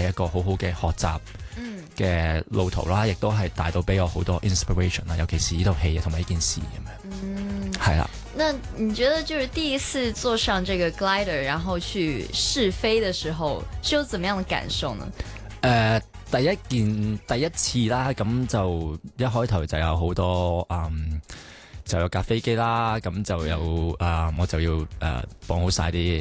係一個好好嘅學習嘅路途啦，亦都係帶到俾我好多 inspiration 啦，尤其是呢套戲同埋呢件事咁樣。係啦。 那你覺得就是第一次坐上這個 glider， 然後去試飛的時候，是有怎麼樣的感受呢？ 第一次啦，咁就一開頭就有好多就有架飛機啦，咁就有我就要綁好晒啲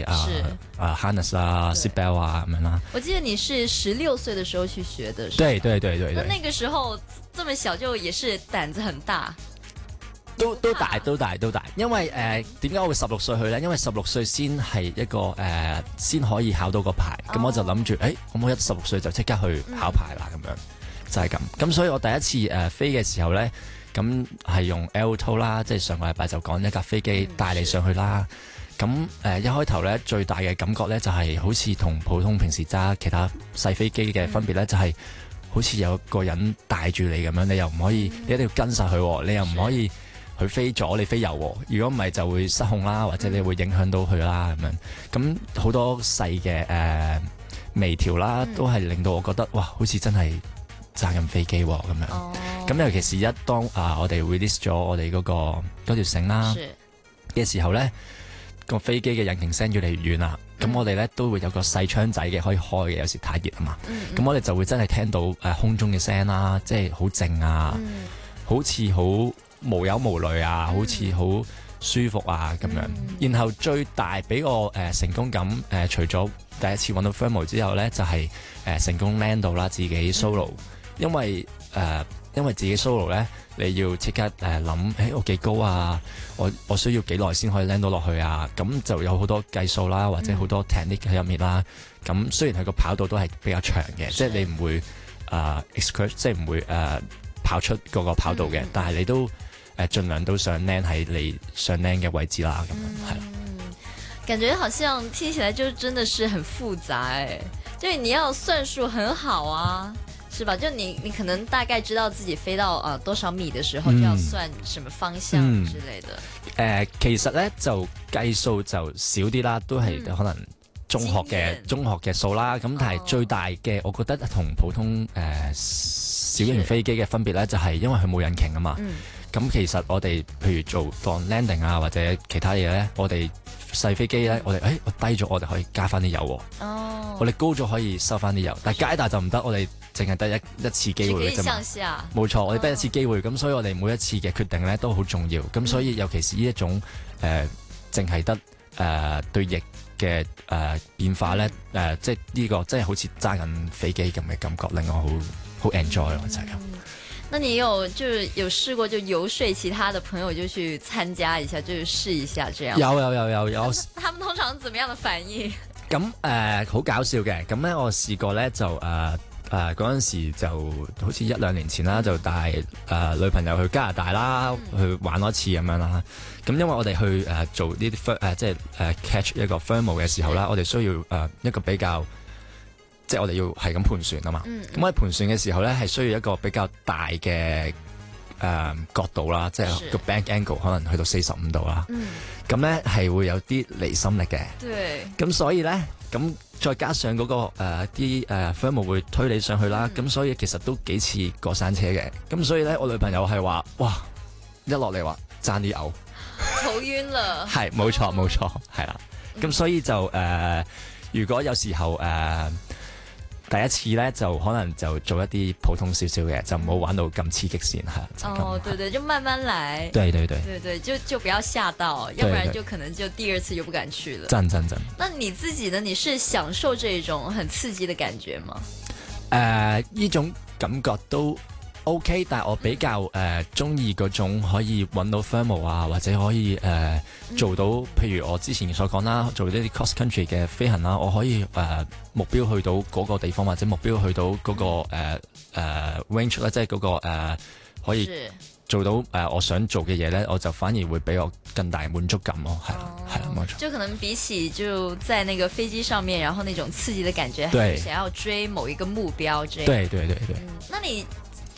harness 啊 seat belt 啊咁樣啦。 我記得你是16歲的時候去學的， 對。 那個時候這麼小就也是膽子很大。 都大，因為點解我會16歲去咧？因為16歲先係一個先可以考到個牌，咁我就諗住，咁我16歲就即刻去考牌啦，咁樣就係咁。咁所以我第一次飛嘅時候咧，咁係用 Alto 啦，即係上個禮拜就講一架飛機帶你上去啦。咁一開頭咧，最大嘅感覺咧就係好似同普通平時揸其他細飛機嘅分別咧，就係好似有個人帶住你咁樣，你又唔可以，你一定要跟實佢，你又唔可以。佢飛左，你飛右喎。如果唔係就會失控啦，或者你會影響到佢啦咁樣。咁好多細嘅微調啦，都係令到我覺得哇，好似真係揸緊飛機喎咁樣。咁尤其是當我哋 release 咗我哋嗰條繩啦嘅時候咧，個飛機嘅引擎聲越嚟越遠啦。咁我哋咧都會有個細窗仔嘅可以開嘅，有時太熱啊嘛。咁我哋就會真係聽到空中嘅聲啦，即係好靜啊，好似好無憂無慮啊，好似好舒服啊咁樣。然後最大俾我成功感除咗第一次揾到 thermal 之後咧，就係成功 land 到啦自己 solo。因為自己 solo 咧，你要即刻諗我幾高啊，我需要幾耐先可以 land 到落去啊。咁就有好多計數啦，或者好多 technique 喺入面啦。咁雖然佢個跑道都係比較長嘅，即係你唔會excursion，即係唔會跑出嗰個跑道嘅，但係你都盡量都想 land 喺你想 land 嘅位置啦，咁樣係啦。 感覺好像聽起來就真的是很複雜就你要算數很好啊，是吧？就你可能大概知道自己飛到多少米的時候，就要算什麼方向之類的。 其實咧就計數就少啲啦，都係可能中學嘅數啦。咁但係最大嘅，我覺得同普通小型飛機嘅分別咧，就係因為佢冇引擎啊嘛。咁其實我哋譬如做當 landing 啊或者其他嘢咧，我哋細飛機咧，我低咗我哋可以加翻啲油喎。我哋高咗可以收翻啲油，但係街大就唔得，我哋淨係得一次機會嘅啫嘛。冇錯，我哋得一次機會，咁所以我哋每一次嘅決定咧都好重要。咁所以尤其是呢一種淨係得對翼嘅變化咧，即係呢個真係好似揸緊飛機咁嘅感覺，令我好 enjoy 咯，就係咁。 那你有試過就游說其他的朋友就去參加一下，就是試一下這樣？有。 他們通常怎麼樣的反應？ 咁好搞笑嘅。咁咧我試過咧就嗰陣時就好似1-2年前啦，就帶女朋友去加拿大啦，去玩多次咁樣啦。咁因為我哋去做呢啲即係catch 一個 thermal 嘅時候啦，我哋需要一個比較。即係我哋要係咁盤旋啊嘛，咁喺盤旋嘅時候咧，係需要一個比較大嘅角度啦，即係個 bank angle 可能去到45度啦。咁咧係會有啲離心力嘅。咁所以咧，咁再加上嗰個啲thermal 會推你上去啦，咁所以其實都幾似過山車嘅。咁所以咧，我女朋友係話：哇，一落嚟話爭啲嘔， 頭暈了。係冇錯，係啦。咁所以就如果有時候第一次咧就可能就做一啲普通少少嘅，就唔好玩到咁刺激先嚇。 對，就慢慢來。 對， 就不要嚇到，要不然就可能就第二次就不敢去了。 真。 那你自己呢？你是享受這種很刺激的感覺嗎？ 呢種感覺都 OK， 但係我比較中意嗰種可以揾到 thermal 啊，或者可以做到，譬如我之前所講啦，做呢啲 cross country 嘅飛行啦，我可以目標去到嗰個地方，或者目標去到嗰個range 啦，即係嗰個可以做到我想做嘅嘢咧，我就反而會俾我更大滿足感咯，係啦，冇錯。 就可能比起就在那個飛機上面，然後那種刺激的感覺，還是想要追某一個目標這樣。 對。 那你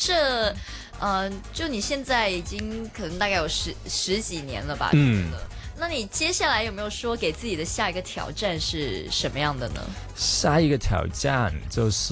就你現在已經可能大概有十幾年了吧？那你接下來有沒有說給自己的下一個挑戰是什麼樣的呢？ 下一個挑戰就是